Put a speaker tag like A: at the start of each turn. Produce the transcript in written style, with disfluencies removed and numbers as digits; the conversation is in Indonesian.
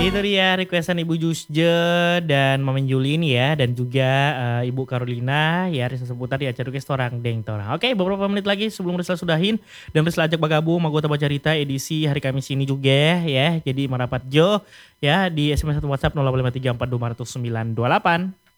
A: Itu dia requestan Ibu Jusje dan Mamen Julin ya dan juga Ibu Carolina ya Risa seputar di acara request Torang Deng Torang. Oke, beberapa menit lagi sebelum Risa sudahin dan Risa ajak bergabung sama Gota Bacarita edisi hari Kamis ini juga ya. Jadi merapat Jo ya di SMS atau WhatsApp 0853420928.